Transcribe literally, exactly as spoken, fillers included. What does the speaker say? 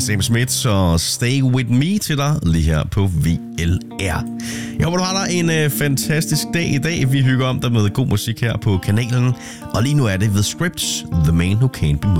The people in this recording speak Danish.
Sam Smith, så Stay With Me til dig lige her på V L R. Jeg håber, du har dig en øh, fantastisk dag i dag. Vi hygger om dig med god musik her på kanalen. Og lige nu er det The Scripts, The Man Who Can't Be Moved.